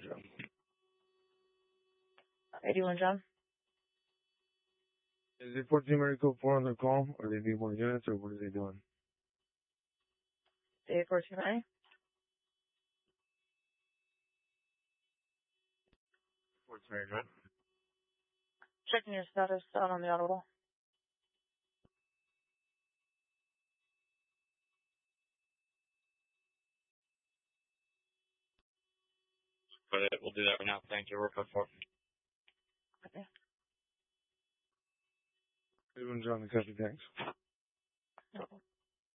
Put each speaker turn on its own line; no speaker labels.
John.
81, John.
Is it 14 Mary Code 4 on the call, or they need more units, or what are they doing?
Day 14, Mary.
14 Mary, right?
Checking your status out on the audible.
But we'll do that right now. Thank you. We're good for it.
Okay.
81 John, the copy, thanks.
No.